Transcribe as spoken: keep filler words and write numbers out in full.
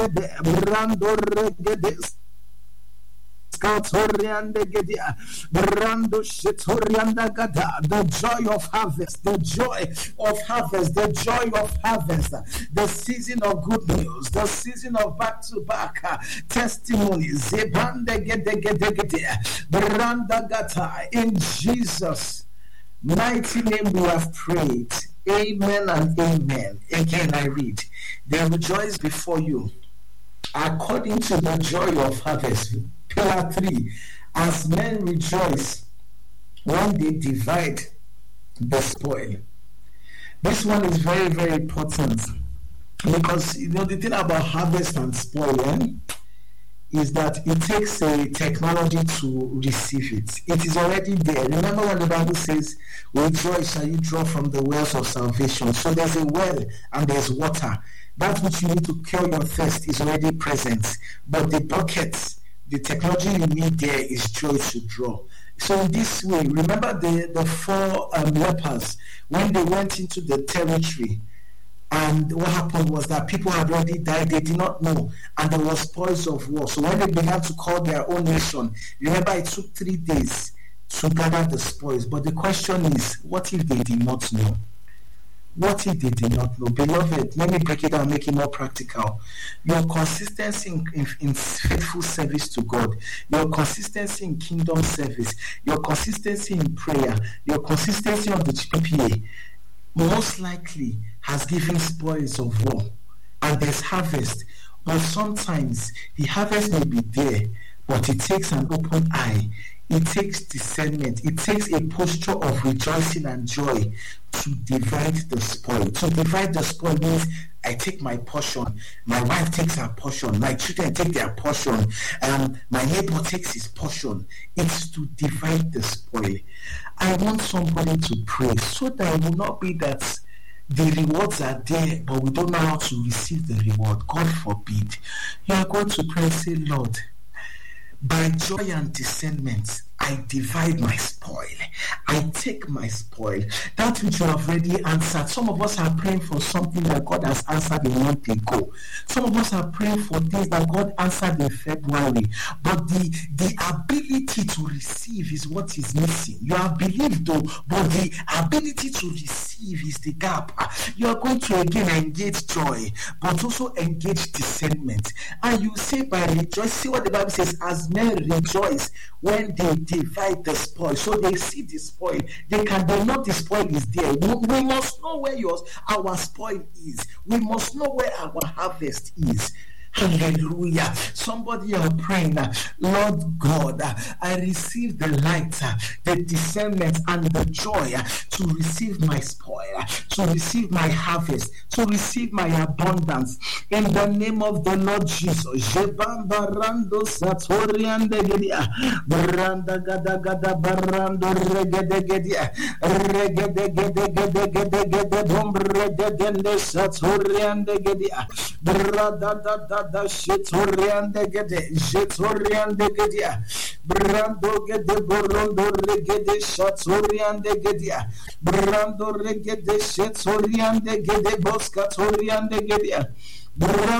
Brando Regedes. The joy of harvest, the joy of harvest, the joy of harvest, the season of good news, the season of back to back testimonies. In Jesus' mighty name we have prayed. Amen and amen. Again I read, they rejoice before you according to the joy of harvest. Pillar three, as men rejoice when they divide the spoil. This one is very, very important because, you know, the thing about harvest and spoil eh, is that it takes a technology to receive it. It is already there. Remember when the Bible says, rejoice shall you draw from the wells of salvation. So there's a well and there's water. That which you need to cure your thirst is already present. But the buckets, the technology you need there is joy to draw. So in this way, remember the, the four um, lepers, when they went into the territory, and what happened was that people had already died, they did not know, and there was spoils of war. So when they began to call their own nation, remember it took three days to gather the spoils. But the question is, what if they did not know? What if they did not know? Beloved, let me break it down, make it more practical. Your consistency in, in, in faithful service to God, your consistency in kingdom service, your consistency in prayer, your consistency of the P P A, most likely has given spoils of war. And there's harvest. But sometimes the harvest may be there, but it takes an open eye. It takes discernment. It takes a posture of rejoicing and joy to divide the spoil. To divide the spoil means I take my portion, my wife takes her portion, my children take their portion, um, my neighbor takes his portion. It's to divide the spoil. I want somebody to pray so that it will not be that the rewards are there, but we don't know how to receive the reward. God forbid. You are going to pray and say, Lord, by joy and discernment, I divide my spoil. I take my spoil. That which you have already answered. Some of us are praying for something that God has answered a month ago. Some of us are praying for things that God answered in February. But the, the ability to receive is what is missing. You have believed though, but the ability to receive is the gap. You are going to again engage joy, but also engage discernment. And you say by rejoice, see what the Bible says, as men rejoice when they divide the spoil. So they see the spoil. They can they know the spoil is there. We, we must know where yours our spoil is. We must know where our harvest is. Hallelujah. Somebody are praying, uh, Lord God, uh, I receive the light, uh, the discernment, and the joy uh, to receive my spoil, uh, to receive my harvest, to receive my abundance. In the name of the Lord Jesus. Jebambarando satoriande gedia. Baranda gada gada barando regede gedia. Regede gede gede gede gede bombre gede satoriande gedia. Brada da da da shetoriande gede shetoriande gedia. Brando gede borondo regede shatoriande gedia. Brando regede shetoriande gede boska toriande gedia.